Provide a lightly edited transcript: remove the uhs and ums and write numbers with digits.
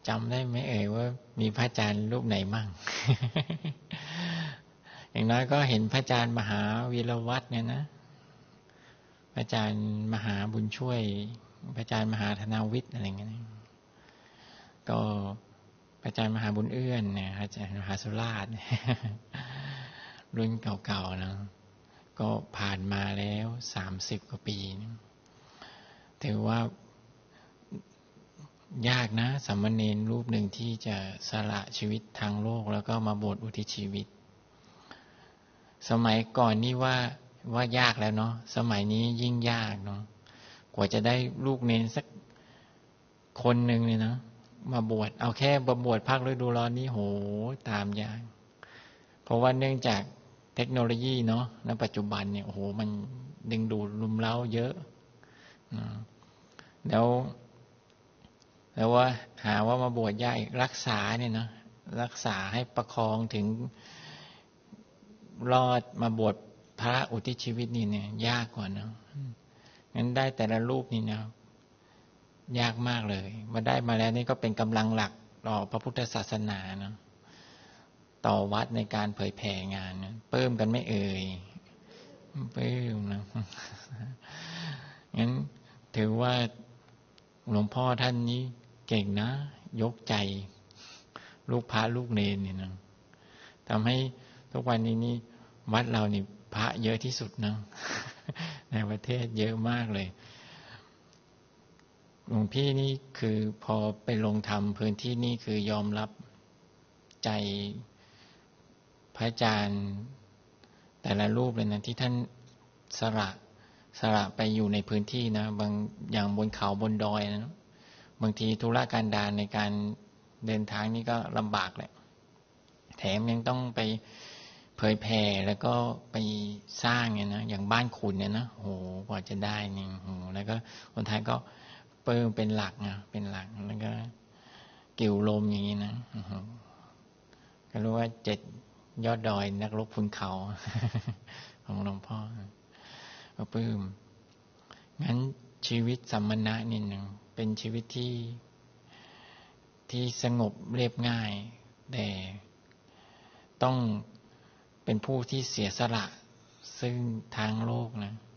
จำได้ไหมว่ามีพระอาจารย์รูปไหนมั่ง อย่างน้อยก็เห็นพระอาจารย์มหาวีรวัฒน์เนี่ยนะพระอาจารย์มหาบุญช่วยพระอาจารย์มหาธนาวิทย์อะไรเงี้ยก็พระอาจารย์มหาบุญเอื้อนเนี่ยอาจารย์มหาสุราษฎร์ รุ่นเก่าๆนะก็ผ่านมาแล้ว30 กว่าปีถือว่ายากนะสามเณรรูปหนึ่งที่จะสละชีวิตทางโลกแล้วก็มาบวชอุทิศชีวิตสมัยก่อนนี่ว่ายากแล้วเนาะสมัยนี้ยิ่งยากเนาะกว่าจะได้ลูกเนรสักคนหนึ่งเลยนะมาบวชเอาแค่บวชภาคฤดูร้อนนี่โหตามยากเพราะว่าเนื่องจากเทคโนโลยีเนาะณปัจจุบันเนี่ยโอ้โหมันดึงดูดรุมเร้าเยอะนะแล้วว่าหาว่ามาบวชยากรักษาเนี่ยนะรักษาให้ประคองถึงรอดมาบวชพระอุทิศชีวิตนี่เนี่ยยากกว่าเนาะงั้นได้แต่ละรูปนี่นะยากมากเลยมาได้มาแล้วนี่ก็เป็นกำลังหลักต่อพระพุทธศาสนาเนาะต่อวัดในการเผยแผ่งานนะปลื้มกันไม่เอ่ยปลื้มนะงั้นถือว่าหลวงพ่อท่านนี้เก่งนะยกใจลูกพระลูกเนรเนี่ยนะทำให้ทุกวันนี้วัดเรานี่พระเยอะที่สุดนะในประเทศเยอะมากเลยหลวงพี่นี่คือพอไปลงธรรมพื้นที่นี่คือยอมรับใจพระอาจารย์แต่ละรูปเลยนะที่ท่านสละไปอยู่ในพื้นที่นะบางอย่างบนเขาบนดอยนะบางทีธุระการดารในการเดินทางนี่ก็ลำบากแหละแถมยังต้องไปเผยแผ่แล้วก็ไปสร้างเนี่ยนะอย่างบ้านคุณเนี่ยนะโหกว่าจะได้นี่โหแล้วก็คนไทยก็เปิ้งเป็นหลักนะเป็นหลักแล้วก็กิ่วลมอย่างนี้นะก็รู้ว่า7 ยอดดอยนักรบพุนเขา ของหลวงพ่อก็ปลื้มงั้นชีวิตสัมมณะนี่นึงเป็นชีวิตที่สงบเรียบง่ายแต่ต้องเป็นผู้ที่เสียสละซึ่งทางโลกนะ